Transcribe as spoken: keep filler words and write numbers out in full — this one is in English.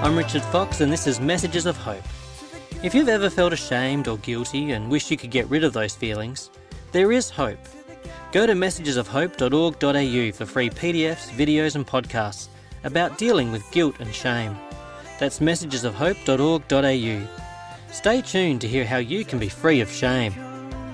I'm Richard Fox and this is Messages of Hope. If you've ever felt ashamed or guilty and wish you could get rid of those feelings, there is hope. Go to messages of hope dot org dot a u for free P D Fs, videos and podcasts about dealing with guilt and shame. That's messages of hope dot org dot a u. Stay tuned to hear how you can be free of shame.